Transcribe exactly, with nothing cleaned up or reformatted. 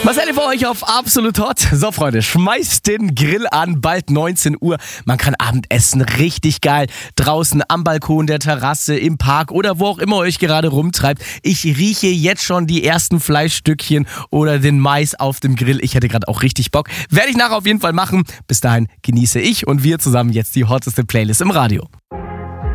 Marcel für euch auf Absolut Hot. So Freunde, schmeißt den Grill an, bald neunzehn Uhr. Man kann Abendessen richtig geil. Draußen am Balkon, der Terrasse, im Park oder wo auch immer euch gerade rumtreibt. Ich rieche jetzt schon die ersten Fleischstückchen oder den Mais auf dem Grill. Ich hätte gerade auch richtig Bock. Werde ich nachher auf jeden Fall machen. Bis dahin genieße ich und wir zusammen jetzt die hotteste Playlist im Radio.